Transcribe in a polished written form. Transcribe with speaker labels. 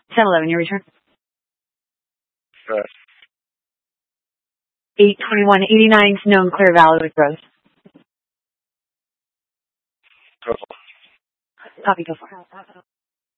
Speaker 1: 1011, your return. 82189, known Clear Valley with Rose.
Speaker 2: Total.
Speaker 1: Copy, go for it.